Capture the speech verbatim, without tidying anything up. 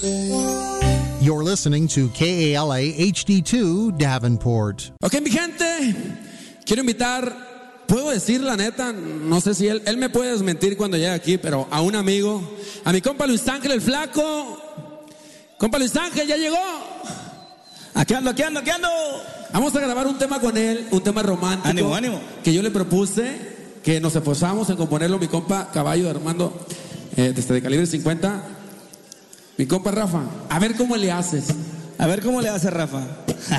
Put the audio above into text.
You're listening to K A L A H D two Davenport. Ok, mi gente, quiero invitar, puedo decir la neta, no sé si él, él me puede desmentir cuando llegue aquí, pero a un amigo, a mi compa Luis Ángel el Flaco. Compa Luis Ángel, ¿ya llegó? Aquí ando, aquí ando, aquí ando. Vamos a grabar un tema con él, un tema romántico. Ánimo, ánimo. Que yo le propuse, que nos esforzamos en componerlo, mi compa Caballo de Armando, eh, desde de calibre cincuenta. Mi compa Rafa, a ver cómo le haces. A ver cómo le hace Rafa.